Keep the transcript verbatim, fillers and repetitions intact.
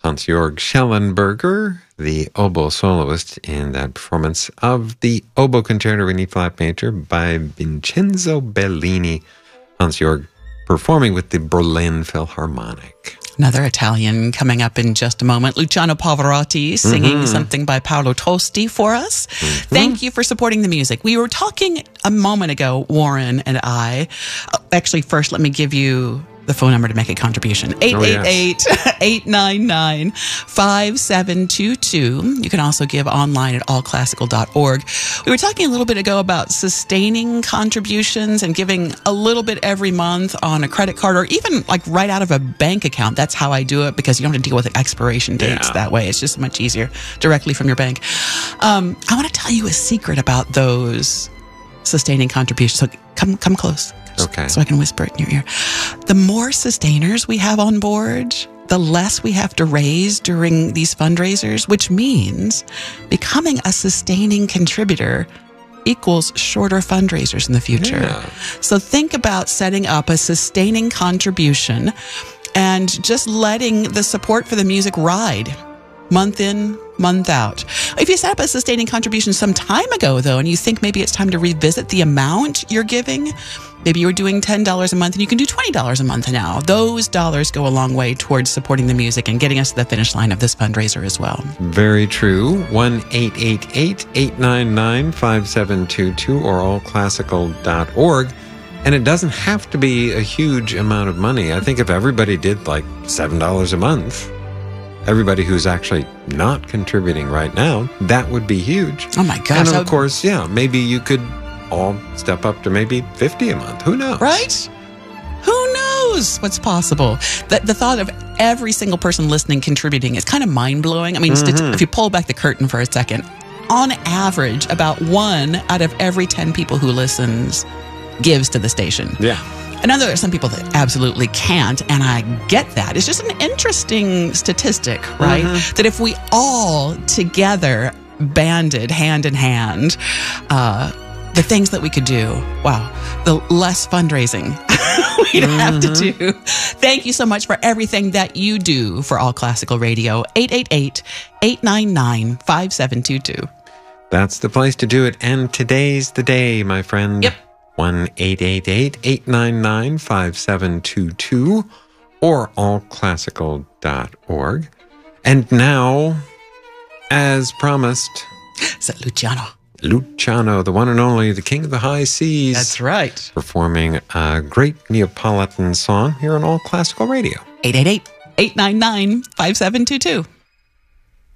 Hans-Jörg Schellenberger, the oboe soloist in that performance of the Oboe Concerto in E-flat major by Vincenzo Bellini. Hans-Jörg performing with the Berlin Philharmonic. Another Italian coming up in just a moment. Luciano Pavarotti singing mm-hmm. something by Paolo Tosti for us. Mm-hmm. Thank you for supporting the music. We were talking a moment ago, Warren and I. Oh, actually, first, let me give you the phone number to make a contribution. eight eight eight, eight nine nine, five seven two two. You can also give online at all classical dot org. We were talking a little bit ago about sustaining contributions and giving a little bit every month on a credit card or even like right out of a bank account. That's how I do it because you don't have to deal with expiration dates yeah. that way. It's just much easier directly from your bank. Um, I want to tell you a secret about those sustaining contributions. So come, come close. Okay. So I can whisper it in your ear. The more sustainers we have on board, the less we have to raise during these fundraisers, which means becoming a sustaining contributor equals shorter fundraisers in the future. Yeah. So think about setting up a sustaining contribution and just letting the support for the music ride month in, month out. If you set up a sustaining contribution some time ago, though, and you think maybe it's time to revisit the amount you're giving, maybe you were doing ten dollars a month and you can do twenty dollars a month now. Those dollars go a long way towards supporting the music and getting us to the finish line of this fundraiser as well. Very true. one eight eight eight, eight nine nine, five seven two two or all classical dot org. And it doesn't have to be a huge amount of money. I think if everybody did like seven dollars a month, everybody who's actually not contributing right now, that would be huge. Oh my gosh. And of course, yeah, maybe you could all step up to maybe fifty a month. Who knows? Right? Who knows what's possible? The, the thought of every single person listening contributing is kind of mind-blowing. I mean, mm-hmm. if you pull back the curtain for a second, on average, about one out of every ten people who listens gives to the station. Yeah. I know there are some people that absolutely can't, and I get that. It's just an interesting statistic, right? Mm-hmm. That if we all together banded hand in hand, uh, the things that we could do, wow, the less fundraising we'd mm-hmm. have to do. Thank you so much for everything that you do for All Classical Radio. eight eight eight, eight nine nine, five seven two two. That's the place to do it. And today's the day, my friend. Yep. one eight eight eight, eight nine nine, five seven two two or all classical dot org. And now, as promised, is that Luciano? Luciano, the one and only, the king of the high seas. That's right. Performing a great Neapolitan song here on All Classical Radio. eight eight eight, eight nine nine, five seven two two.